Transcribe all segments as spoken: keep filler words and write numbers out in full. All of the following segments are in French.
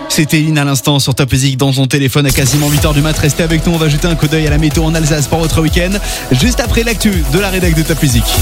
C'était In à l'instant sur Top Music dans son téléphone à quasiment huit heures du mat. Restez avec nous, on va jeter un coup d'œil à la météo en Alsace pour votre week-end. Juste après l'actu de la rédac de Top Music.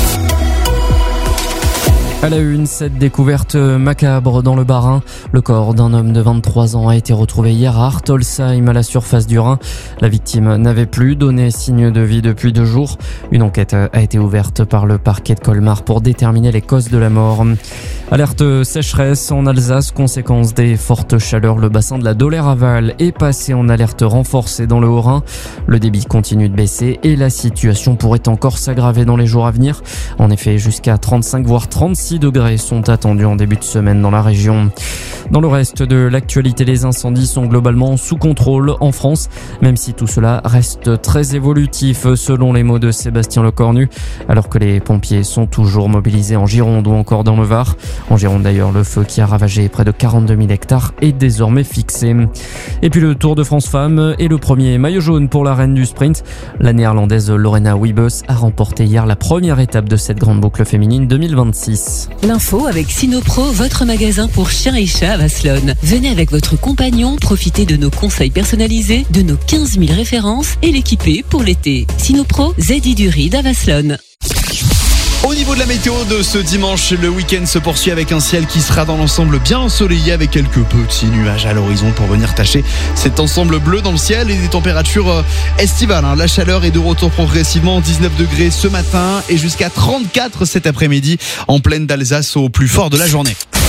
À la une, cette découverte macabre dans le Bas-Rhin. Le corps d'un homme de vingt-trois ans a été retrouvé hier à Artolsheim, à la surface du Rhin. La victime n'avait plus donné signe de vie depuis deux jours. Une enquête a été ouverte par le parquet de Colmar pour déterminer les causes de la mort. Alerte sécheresse en Alsace, conséquence des fortes chaleurs. Le bassin de la Doller-Aval est passé en alerte renforcée dans le Haut-Rhin. Le débit continue de baisser et la situation pourrait encore s'aggraver dans les jours à venir. En effet, jusqu'à trente-cinq voire trente-six degrés sont attendus en début de semaine dans la région. Dans le reste de l'actualité, les incendies sont globalement sous contrôle en France, même si tout cela reste très évolutif selon les mots de Sébastien Lecornu, alors que les pompiers sont toujours mobilisés en Gironde ou encore dans le Var. En Gironde d'ailleurs, le feu qui a ravagé près de quarante-deux mille hectares est désormais fixé. Et puis le Tour de France Femmes est le premier maillot jaune pour la reine du sprint. La néerlandaise Lorena Wiebes a remporté hier la première étape de cette grande boucle féminine deux mille vingt-six. L'info avec Sinopro, votre magasin pour chiens et chats à Vasselonne. Venez avec votre compagnon, profitez de nos conseils personnalisés, de nos quinze mille références et l'équiper pour l'été. Sinopro, Zedi du Ride à Vasselonne. Au niveau de la météo de ce dimanche, le week-end se poursuit avec un ciel qui sera dans l'ensemble bien ensoleillé avec quelques petits nuages à l'horizon pour venir tacher cet ensemble bleu dans le ciel et des températures estivales. La chaleur est de retour progressivement, dix-neuf degrés ce matin et jusqu'à trente-quatre cet après-midi en plaine d'Alsace au plus fort de la journée.